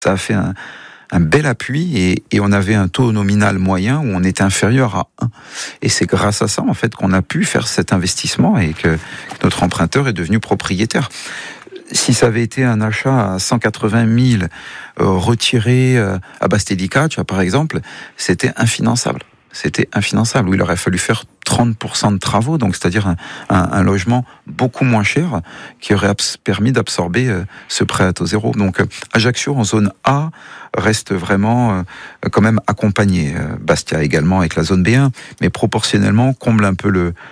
Ça a fait un bel appui et on avait un taux nominal moyen où on était inférieur à 1. Et c'est grâce à ça, en fait, qu'on a pu faire cet investissement et que notre emprunteur est devenu propriétaire. Si ça avait été un achat à 180 000 retiré à Bastelica, tu vois, par exemple, c'était infinançable. Où il aurait fallu faire 30% de travaux, donc c'est-à-dire un logement beaucoup moins cher qui aurait permis d'absorber ce prêt à taux zéro. Donc Ajaccio en zone A reste vraiment quand même accompagné. Bastia également avec la zone B1, mais proportionnellement comble un peu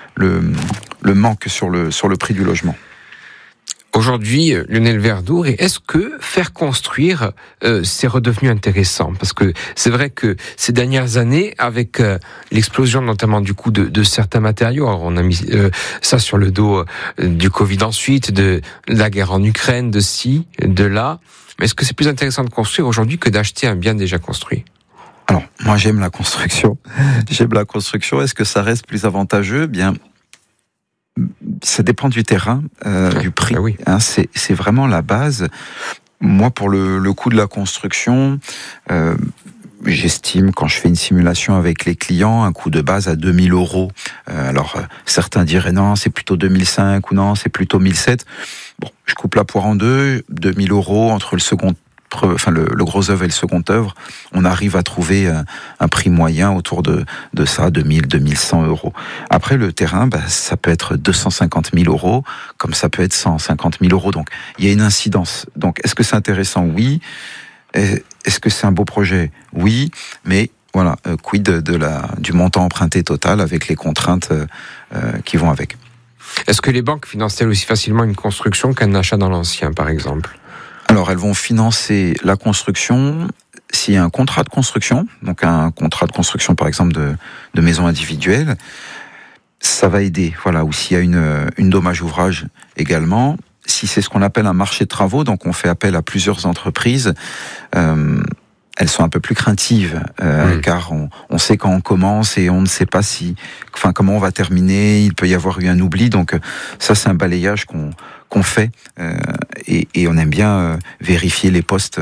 le manque sur le prix du logement. Aujourd'hui, Lionel Verdour, est-ce que faire construire, c'est redevenu intéressant ? Parce que c'est vrai que ces dernières années, avec l'explosion notamment du coût de certains matériaux, alors on a mis ça sur le dos du Covid ensuite, de la guerre en Ukraine, de ci, de là. Mais est-ce que c'est plus intéressant de construire aujourd'hui que d'acheter un bien déjà construit ? Alors, moi j'aime la construction. Est-ce que ça reste plus avantageux ? Bien, ça dépend du terrain, du prix. Oui. C'est vraiment la base. Moi, pour le coût de la construction, j'estime, quand je fais une simulation avec les clients, un coût de base à 2 000 €. Alors, certains diraient non, c'est plutôt 2005 ou non, c'est plutôt 1007. Bon, je coupe la poire en deux. 2 000 € entre le gros œuvre et le second œuvre, on arrive à trouver un prix moyen autour de ça, 2000, 2100 €. Après, le terrain, ça peut être 250 000 €, comme ça peut être 150 000 €. Donc, il y a une incidence. Donc, est-ce que c'est intéressant ? Oui. Est-ce que c'est un beau projet ? Oui. Mais voilà, quid du montant emprunté total avec les contraintes qui vont avec. Est-ce que les banques financent-elles aussi facilement une construction qu'un achat dans l'ancien, par exemple ? Alors, elles vont financer la construction s'il y a un contrat de construction, donc un contrat de construction, par exemple, de maison individuelle. Ça va aider, voilà, ou s'il y a une dommage ouvrage également. Si c'est ce qu'on appelle un marché de travaux, donc on fait appel à plusieurs entreprises, elles sont un peu plus craintives, car on sait quand on commence et on ne sait pas comment on va terminer. Il peut y avoir eu un oubli, donc ça c'est un balayage qu'on fait et on aime bien vérifier les postes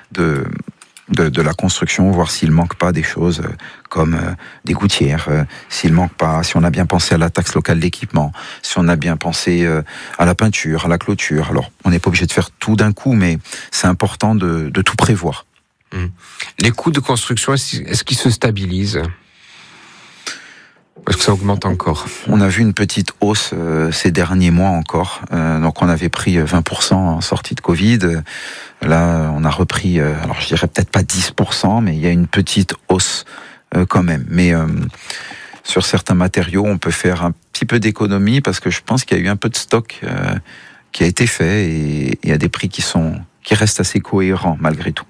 de la construction, voir s'il manque pas des choses comme des gouttières, s'il manque pas, si on a bien pensé à la taxe locale d'équipement, si on a bien pensé à la peinture, à la clôture. Alors on n'est pas obligé de faire tout d'un coup, mais c'est important de tout prévoir. Les coûts de construction, est-ce qu'ils se stabilisent ? Est-ce que ça augmente encore ? On a vu une petite hausse ces derniers mois encore. Donc on avait pris 20% en sortie de Covid. Là, on a repris, alors je dirais peut-être pas 10%, mais il y a une petite hausse quand même. Mais sur certains matériaux, on peut faire un petit peu d'économie parce que je pense qu'il y a eu un peu de stock qui a été fait et il y a des prix qui restent assez cohérents malgré tout.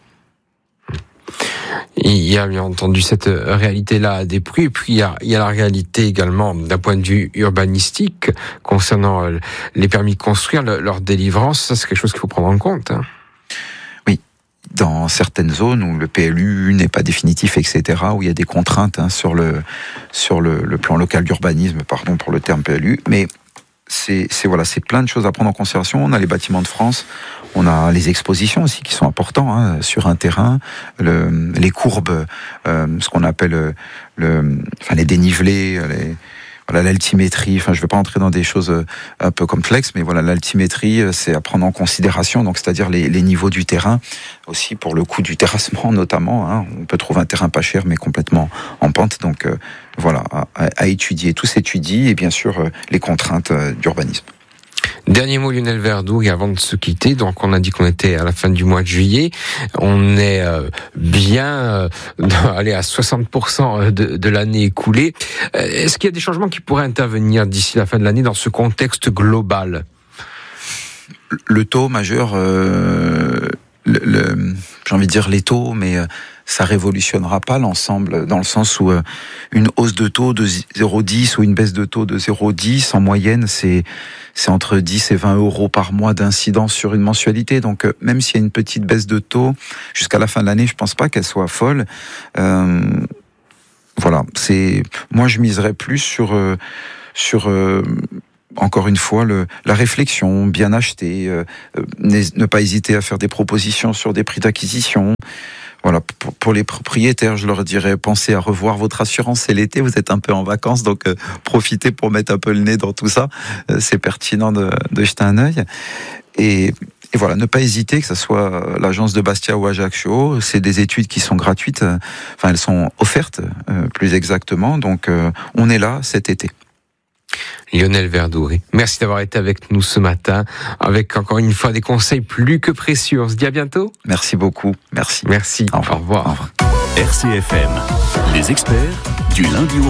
Il y a bien entendu cette réalité-là des prix, et puis il y a la réalité également d'un point de vue urbanistique concernant les permis de construire, leur délivrance. Ça, c'est quelque chose qu'il faut prendre en compte. Oui, dans certaines zones où le PLU n'est pas définitif, etc., où il y a des contraintes sur le plan local d'urbanisme, pardon pour le terme PLU, mais c'est plein de choses à prendre en considération. On a les bâtiments de France, on a les expositions aussi qui sont importants sur un terrain, les courbes, ce qu'on appelle les dénivelés, l'altimétrie. Enfin, je ne vais pas entrer dans des choses un peu complexes, mais voilà, l'altimétrie, c'est à prendre en considération. Donc, c'est-à-dire les niveaux du terrain, aussi pour le coût du terrassement notamment. On peut trouver un terrain pas cher, mais complètement en pente. Donc, voilà, à étudier. Tout s'étudie et bien sûr les contraintes d'urbanisme. Dernier mot, Lionel Verdour, et avant de se quitter, donc on a dit qu'on était à la fin du mois de juillet, on est bien à 60% de l'année écoulée. Est-ce qu'il y a des changements qui pourraient intervenir d'ici la fin de l'année dans ce contexte global ? Le taux majeur, j'ai envie de dire les taux, mais ça révolutionnera pas l'ensemble, dans le sens où une hausse de taux de 0,10 ou une baisse de taux de 0,10 en moyenne, c'est entre 10 et 20 € par mois d'incidence sur une mensualité. Donc même s'il y a une petite baisse de taux jusqu'à la fin de l'année, je pense pas qu'elle soit folle. Voilà, moi je miserais plus sur encore une fois, la réflexion, bien acheter, ne pas hésiter à faire des propositions sur des prix d'acquisition. Voilà, pour les propriétaires, je leur dirais, pensez à revoir votre assurance. C'est l'été, vous êtes un peu en vacances, donc profitez pour mettre un peu le nez dans tout ça. C'est pertinent de jeter un œil. Et voilà, ne pas hésiter, que ce soit l'agence de Bastia ou Ajaccio, c'est des études qui sont gratuites, enfin elles sont offertes plus exactement, donc on est là cet été. Lionel Verdouri, merci d'avoir été avec nous ce matin, avec encore une fois des conseils plus que précieux. On se dit à bientôt. Merci beaucoup, merci. Merci, Au revoir. Au revoir. RCFM, les experts, du lundi au